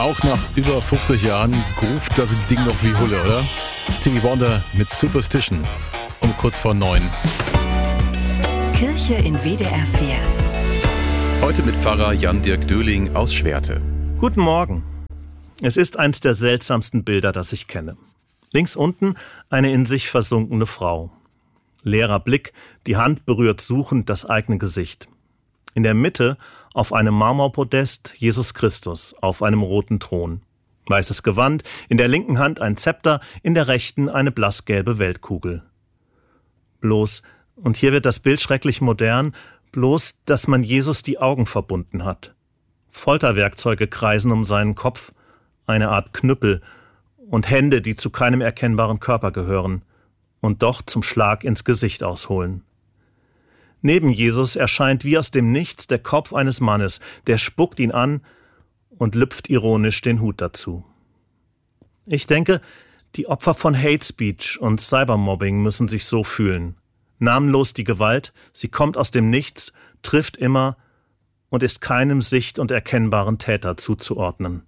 Auch nach über 50 Jahren ruft das Ding noch wie Hulle, oder? Stevie Wonder mit Superstition um kurz vor 9. Kirche in WDR 4. Heute mit Pfarrer Jan-Dirk Döhling aus Schwerte. Guten Morgen. Es ist eins der seltsamsten Bilder, das ich kenne. Links unten eine in sich versunkene Frau. Leerer Blick, die Hand berührt suchend das eigene Gesicht. In der Mitte auf einem Marmorpodest Jesus Christus auf einem roten Thron. Weißes Gewand, in der linken Hand ein Zepter, in der rechten eine blassgelbe Weltkugel. Bloß, und hier wird das Bild schrecklich modern, bloß, dass man Jesus die Augen verbunden hat. Folterwerkzeuge kreisen um seinen Kopf, eine Art Knüppel, und Hände, die zu keinem erkennbaren Körper gehören und doch zum Schlag ins Gesicht ausholen. Neben Jesus erscheint wie aus dem Nichts der Kopf eines Mannes, der spuckt ihn an und lüpft ironisch den Hut dazu. Ich denke, die Opfer von Hate Speech und Cybermobbing müssen sich so fühlen. Namenlos die Gewalt, sie kommt aus dem Nichts, trifft immer und ist keinem sicht- und erkennbaren Täter zuzuordnen.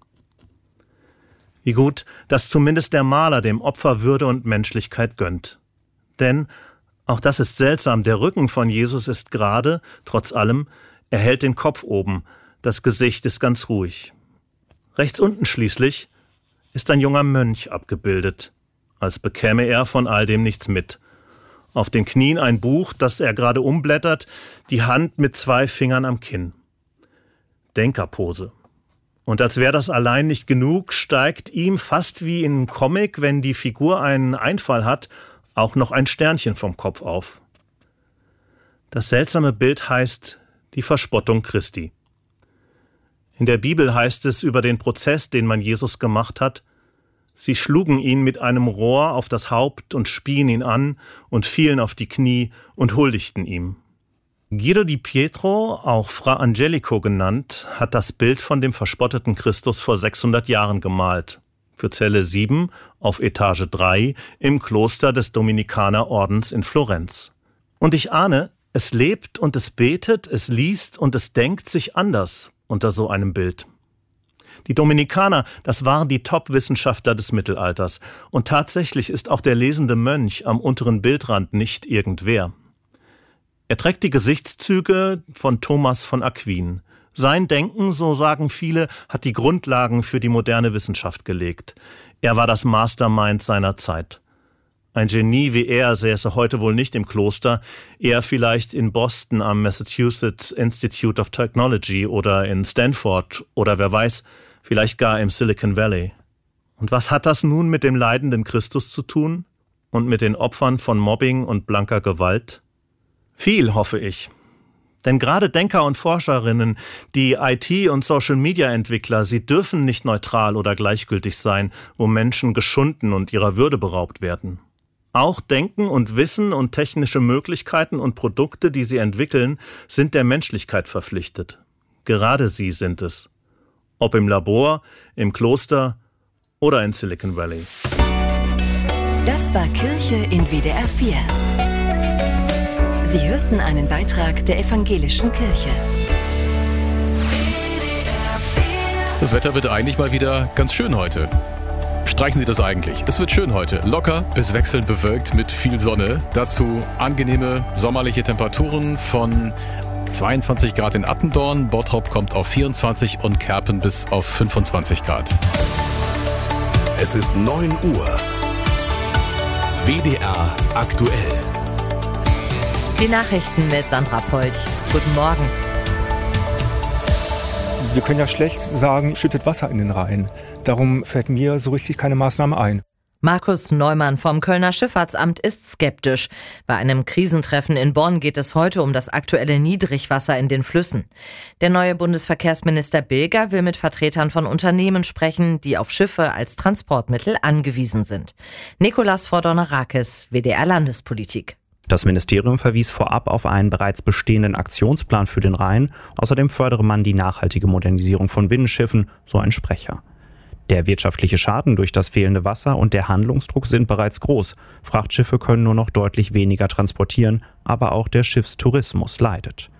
Wie gut, dass zumindest der Maler dem Opfer Würde und Menschlichkeit gönnt. Denn auch das ist seltsam, der Rücken von Jesus ist gerade, trotz allem, er hält den Kopf oben, das Gesicht ist ganz ruhig. Rechts unten schließlich ist ein junger Mönch abgebildet, als bekäme er von all dem nichts mit. Auf den Knien ein Buch, das er gerade umblättert, die Hand mit 2 Fingern am Kinn. Denkerpose. Und als wäre das allein nicht genug, steigt ihm fast wie in einem Comic, wenn die Figur einen Einfall hat, auch noch ein Sternchen vom Kopf auf. Das seltsame Bild heißt die Verspottung Christi. In der Bibel heißt es über den Prozess, den man Jesus gemacht hat: Sie schlugen ihn mit einem Rohr auf das Haupt und spien ihn an und fielen auf die Knie und huldigten ihm. Guido di Pietro, auch Fra Angelico genannt, hat das Bild von dem verspotteten Christus vor 600 Jahren gemalt. Für Zelle 7 auf Etage 3 im Kloster des Dominikanerordens in Florenz. Und ich ahne, es lebt und es betet, es liest und es denkt sich anders unter so einem Bild. Die Dominikaner, das waren die Top-Wissenschaftler des Mittelalters. Und tatsächlich ist auch der lesende Mönch am unteren Bildrand nicht irgendwer. Er trägt die Gesichtszüge von Thomas von Aquin. Sein Denken, so sagen viele, hat die Grundlagen für die moderne Wissenschaft gelegt. Er war das Mastermind seiner Zeit. Ein Genie wie er säße heute wohl nicht im Kloster, eher vielleicht in Boston am Massachusetts Institute of Technology oder in Stanford oder wer weiß, vielleicht gar im Silicon Valley. Und was hat das nun mit dem leidenden Christus zu tun? Und mit den Opfern von Mobbing und blanker Gewalt? Viel, hoffe ich. Denn gerade Denker und Forscherinnen, die IT- und Social-Media-Entwickler, sie dürfen nicht neutral oder gleichgültig sein, wo Menschen geschunden und ihrer Würde beraubt werden. Auch Denken und Wissen und technische Möglichkeiten und Produkte, die sie entwickeln, sind der Menschlichkeit verpflichtet. Gerade sie sind es. Ob im Labor, im Kloster oder in Silicon Valley. Das war Kirche in WDR 4. Sie hörten einen Beitrag der Evangelischen Kirche. Das Wetter wird eigentlich mal wieder ganz schön heute. Streichen Sie das eigentlich. Es wird schön heute. Locker bis wechselnd bewölkt mit viel Sonne. Dazu angenehme sommerliche Temperaturen von 22 Grad in Attendorn. Bottrop kommt auf 24 und Kerpen bis auf 25 Grad. Es ist 9 Uhr. WDR aktuell. Die Nachrichten mit Sandra Polch. Guten Morgen. Wir können ja schlecht sagen, schüttet Wasser in den Rhein. Darum fällt mir so richtig keine Maßnahme ein. Markus Neumann vom Kölner Schifffahrtsamt ist skeptisch. Bei einem Krisentreffen in Bonn geht es heute um das aktuelle Niedrigwasser in den Flüssen. Der neue Bundesverkehrsminister Bilger will mit Vertretern von Unternehmen sprechen, die auf Schiffe als Transportmittel angewiesen sind. Nikolas Fordonarakis, WDR Landespolitik. Das Ministerium verwies vorab auf einen bereits bestehenden Aktionsplan für den Rhein. Außerdem fördere man die nachhaltige Modernisierung von Binnenschiffen, so ein Sprecher. Der wirtschaftliche Schaden durch das fehlende Wasser und der Handlungsdruck sind bereits groß. Frachtschiffe können nur noch deutlich weniger transportieren, aber auch der Schiffstourismus leidet.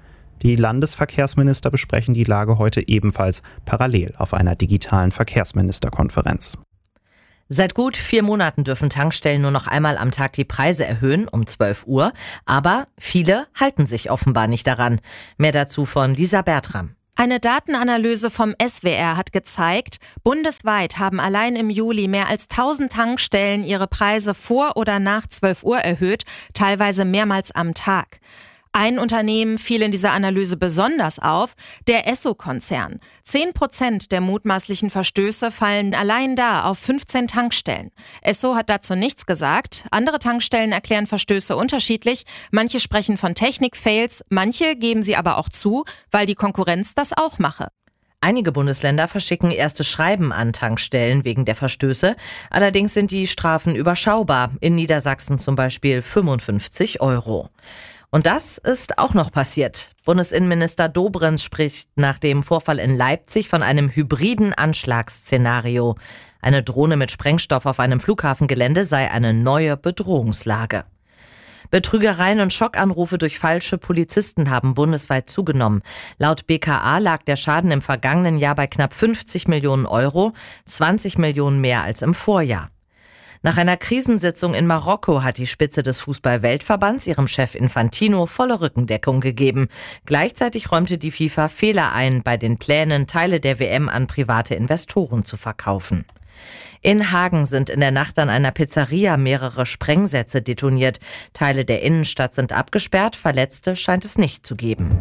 Die Landesverkehrsminister besprechen die Lage heute ebenfalls parallel auf einer digitalen Verkehrsministerkonferenz. Seit gut 4 Monaten dürfen Tankstellen nur noch einmal am Tag die Preise erhöhen, um 12 Uhr. Aber viele halten sich offenbar nicht daran. Mehr dazu von Lisa Bertram. Eine Datenanalyse vom SWR hat gezeigt, bundesweit haben allein im Juli mehr als 1000 Tankstellen ihre Preise vor oder nach 12 Uhr erhöht, teilweise mehrmals am Tag. Ein Unternehmen fiel in dieser Analyse besonders auf, der Esso-Konzern. 10% der mutmaßlichen Verstöße fallen allein da auf 15 Tankstellen. Esso hat dazu nichts gesagt. Andere Tankstellen erklären Verstöße unterschiedlich. Manche sprechen von Technik-Fails, manche geben sie aber auch zu, weil die Konkurrenz das auch mache. Einige Bundesländer verschicken erste Schreiben an Tankstellen wegen der Verstöße. Allerdings sind die Strafen überschaubar. In Niedersachsen zum Beispiel 55 €. Und das ist auch noch passiert. Bundesinnenminister Dobrindt spricht nach dem Vorfall in Leipzig von einem hybriden Anschlagsszenario. Eine Drohne mit Sprengstoff auf einem Flughafengelände sei eine neue Bedrohungslage. Betrügereien und Schockanrufe durch falsche Polizisten haben bundesweit zugenommen. Laut BKA lag der Schaden im vergangenen Jahr bei knapp 50 Millionen €, 20 Millionen mehr als im Vorjahr. Nach einer Krisensitzung in Marokko hat die Spitze des Fußball-Weltverbands ihrem Chef Infantino volle Rückendeckung gegeben. Gleichzeitig räumte die FIFA Fehler ein bei den Plänen, Teile der WM an private Investoren zu verkaufen. In Hagen sind in der Nacht an einer Pizzeria mehrere Sprengsätze detoniert. Teile der Innenstadt sind abgesperrt, Verletzte scheint es nicht zu geben.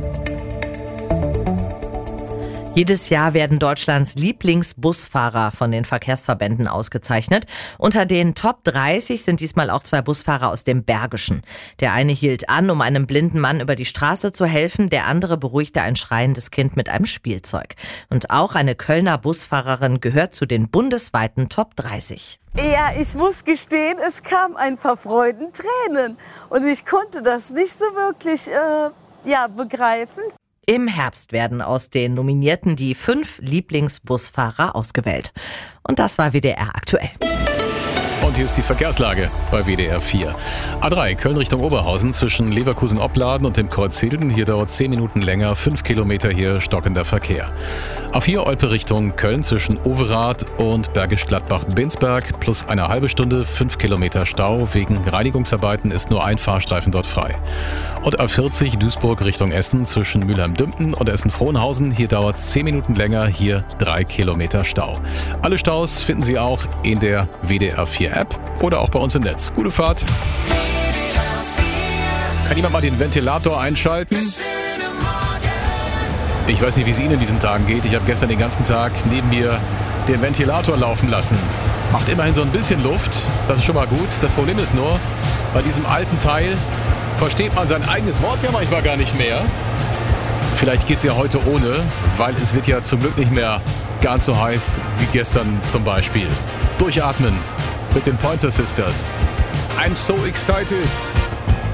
Jedes Jahr werden Deutschlands Lieblingsbusfahrer von den Verkehrsverbänden ausgezeichnet. Unter den Top 30 sind diesmal auch 2 Busfahrer aus dem Bergischen. Der eine hielt an, um einem blinden Mann über die Straße zu helfen. Der andere beruhigte ein schreiendes Kind mit einem Spielzeug. Und auch eine Kölner Busfahrerin gehört zu den bundesweiten Top 30. Ja, ich muss gestehen, es kam ein paar Freudentränen. Und ich konnte das nicht so wirklich begreifen. Im Herbst werden aus den Nominierten die 5 Lieblingsbusfahrer ausgewählt. Und das war WDR aktuell. Und hier ist die Verkehrslage bei WDR 4. A3 Köln Richtung Oberhausen zwischen Leverkusen-Opladen und dem Kreuz Hilden. Hier dauert 10 Minuten länger, 5 Kilometer hier stockender Verkehr. A4 Olpe Richtung Köln zwischen Overath und Bergisch Gladbach-Binsberg plus eine halbe Stunde, 5 Kilometer Stau. Wegen Reinigungsarbeiten ist nur ein Fahrstreifen dort frei. Und A40 Duisburg Richtung Essen zwischen Mülheim-Dümpten und Essen-Frohnhausen. Hier dauert es 10 Minuten länger, hier 3 Kilometer Stau. Alle Staus finden Sie auch in der WDR 4 App oder auch bei uns im Netz. Gute Fahrt. Kann jemand mal den Ventilator einschalten? Ich weiß nicht, wie es Ihnen in diesen Tagen geht. Ich habe gestern den ganzen Tag neben mir den Ventilator laufen lassen. Macht immerhin so ein bisschen Luft. Das ist schon mal gut. Das Problem ist nur, bei diesem alten Teil versteht man sein eigenes Wort ja manchmal gar nicht mehr. Vielleicht geht es ja heute ohne, weil es wird ja zum Glück nicht mehr ganz so heiß wie gestern zum Beispiel. Durchatmen mit den Pointer Sisters. I'm so excited.